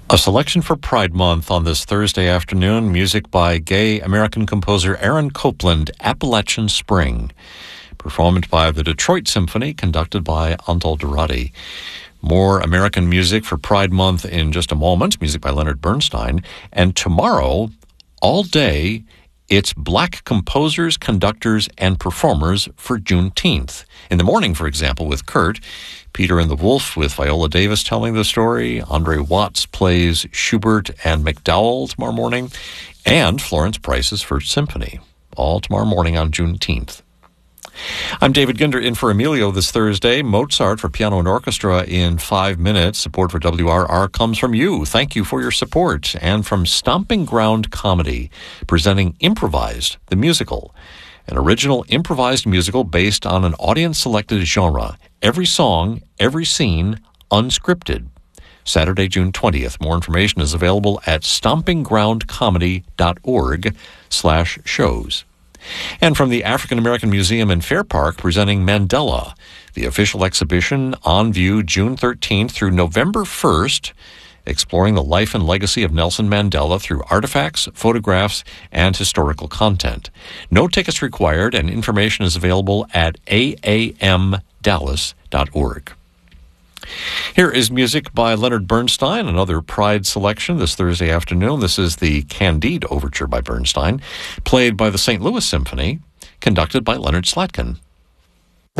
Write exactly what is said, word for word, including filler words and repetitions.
A selection for Pride Month on this Thursday afternoon, music by gay American composer Aaron Copland, Appalachian Spring, performed by the Detroit Symphony, conducted by Antal Durati. More American music for Pride Month in just a moment, music by Leonard Bernstein. And tomorrow, all day, it's Black composers, conductors, and performers for Juneteenth. In the morning, for example, with Kurt, Peter and the Wolf with Viola Davis telling the story. Andre Watts plays Schubert and McDowell tomorrow morning. And Florence Price's First Symphony, all tomorrow morning on Juneteenth. I'm David Ginder in for Emilio this Thursday. Mozart for piano and orchestra in five minutes. Support for W R R comes from you. Thank you for your support. And from Stomping Ground Comedy, presenting Improvised, the musical. An original improvised musical based on an audience-selected genre. Every song, every scene, unscripted. Saturday, June twentieth. More information is available at stomping ground comedy dot org slash shows. And from the African American Museum in Fair Park, presenting Mandela, the official exhibition on view June thirteenth through November first, exploring the life and legacy of Nelson Mandela through artifacts, photographs, and historical content. No tickets required, and information is available at a a m dallas dot org. Here is music by Leonard Bernstein, another Pride selection this Thursday afternoon. This is the Candide Overture by Bernstein, played by the Saint Louis Symphony, conducted by Leonard Slatkin.